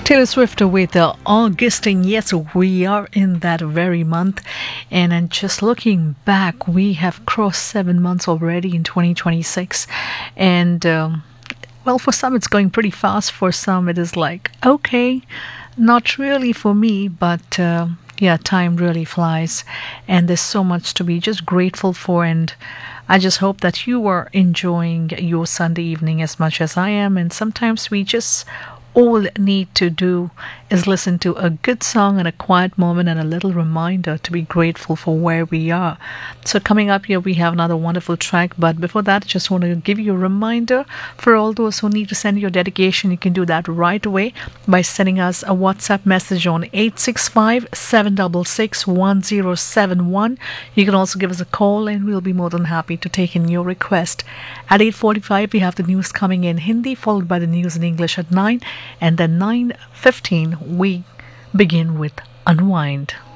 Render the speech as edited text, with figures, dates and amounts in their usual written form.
Taylor Swift with August, and yes, we are in that very month. And then just looking back, we have crossed 7 months already in 2026. And well, for some, it's going pretty fast. For some, it is like, okay, not really for me, but yeah, time really flies. And there's so much to be just grateful for. And I just hope that you are enjoying your Sunday evening as much as I am. And sometimes we just all need to do is listen to a good song and a quiet moment and a little reminder to be grateful for where we are. So coming up here, we have another wonderful track. But before that, I just want to give you a reminder for all those who need to send your dedication. You can do that right away by sending us a WhatsApp message on 865-766-1071. You can also give us a call and we'll be more than happy to take in your request. At 8:45, we have the news coming in Hindi, followed by the news in English at 9. And then 9:15, we begin with Unwind.